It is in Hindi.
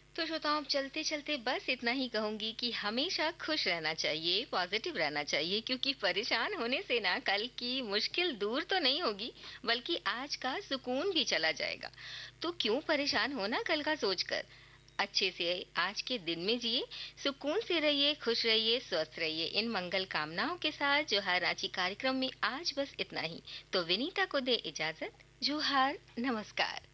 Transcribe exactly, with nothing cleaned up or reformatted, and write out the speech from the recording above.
तो श्रोताओं, चलते चलते बस इतना ही कहूंगी कि हमेशा खुश रहना चाहिए, पॉजिटिव रहना चाहिए, क्योंकि परेशान होने से ना कल की मुश्किल दूर तो नहीं होगी, बल्कि आज का सुकून भी चला जाएगा। तो क्यों परेशान होना कल का सोचकर। अच्छे से आज के दिन में जिए, सुकून से रहिए, खुश रहिए, स्वस्थ रहिए। इन मंगल कामनाओं के साथ जोहार रांची कार्यक्रम में आज बस इतना ही। तो विनीता को दे इजाजत। जोहार, नमस्कार।